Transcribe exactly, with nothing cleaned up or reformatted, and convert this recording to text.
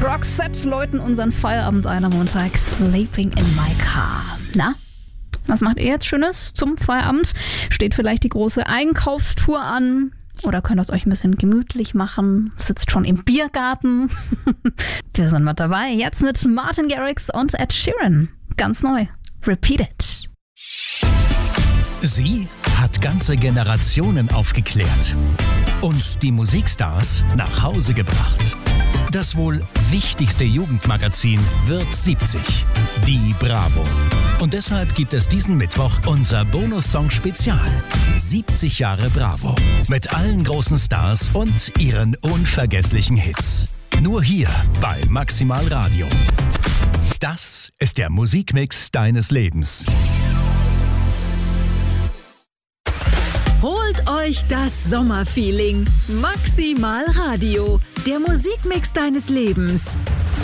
Roxette läuten unseren Feierabend ein am Montag. Sleeping in my car. Na, was macht ihr jetzt Schönes zum Feierabend? Steht vielleicht die große Einkaufstour an? Oder könnt ihr es euch ein bisschen gemütlich machen? Sitzt schon im Biergarten? Wir sind mit dabei. Jetzt mit Martin Garrix und Ed Sheeran. Ganz neu. Repeat It. Sie hat ganze Generationen aufgeklärt und die Musikstars nach Hause gebracht. Das wohl wichtigste Jugendmagazin wird siebzig. Die Bravo. Und deshalb gibt es diesen Mittwoch unser Bonus-Song-Spezial. siebzig Jahre Bravo. Mit allen großen Stars und ihren unvergesslichen Hits. Nur hier bei Maximal Radio. Das ist der Musikmix deines Lebens. Holt euch das Sommerfeeling. Maximal Radio, der Musikmix deines Lebens.